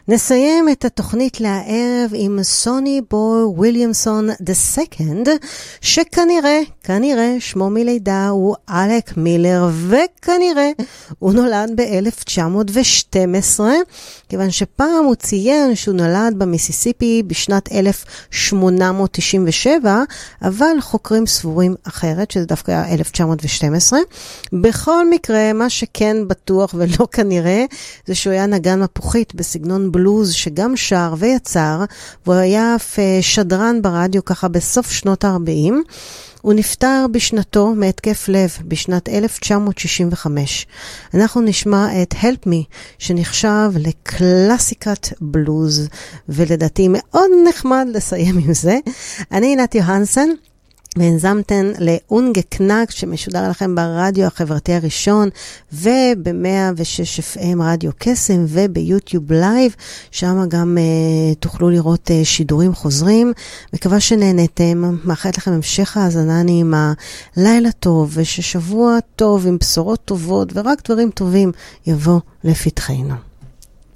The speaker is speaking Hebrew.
נסיים את התוכנית לערב עם סוני בוי וויליאמסון II, שכנראה שמו מלידה הוא אלק מילר, וכנראה הוא נולד ב-1912, כיוון שפעם הוא ציין שהוא נולד במיסיסיפי בשנת 1897, אבל חוקרים סבורים אחרת, שזה דווקא היה 1912. בכל מקרה, מה שכן בטוח ולא כנראה, זה שהוא היה נגן מפוחית בסגנון בלוז, שגם שר ויצר, והוא היה אף שדרן ברדיו ככה בסוף שנות ה-40. הוא נפטר בשנתו מהתקף לב בשנת 1965. אנחנו נשמע את Help Me, שנחשב לקלאסיקת בלוז, ולדעתי מאוד נחמד לסיים עם זה. אני עינת יוהנסן, והנזמתן לאונגה קנק, שמשודר לכם ברדיו החברתי הראשון, וב-106 FM רדיו קסם, וביוטיוב לייב, שם גם תוכלו לראות שידורים חוזרים. מקווה שנהנתם, מאחלת לכם המשך האזנה נעימה, לילה טוב, וששבוע טוב עם בשורות טובות, ורק דברים טובים יבוא לפתחנו.